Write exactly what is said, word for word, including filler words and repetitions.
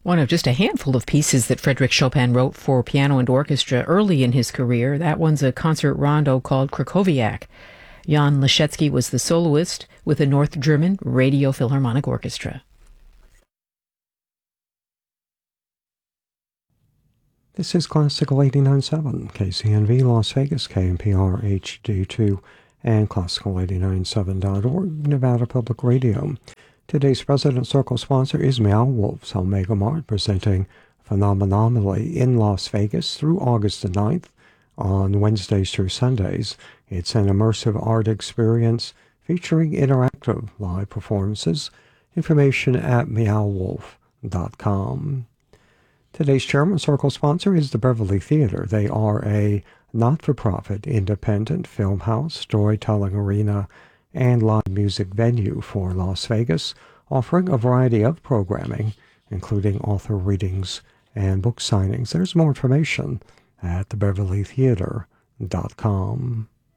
One of just a handful of pieces that Frédéric Chopin wrote for piano and orchestra early in his career. That one's a concert rondo called Krakowiak. Jan Leschetski was the soloist with the North German Radio Philharmonic Orchestra. This is Classical eighty-nine point seven, K C N V Las Vegas, K N P R H D two, and Classical eighty-nine point seven dot org, Nevada Public Radio. Today's President Circle sponsor is Meow Wolf's Omega Mart, presenting Phenomenally in Las Vegas through August the ninth on Wednesdays through Sundays. It's an immersive art experience featuring interactive live performances. Information at meow wolf dot com. Today's Chairman Circle sponsor is the Beverly Theater. They are a not-for-profit independent film house, storytelling arena, and live music venue for Las Vegas, offering a variety of programming, including author readings and book signings. There's more information at the beverly theater dot com.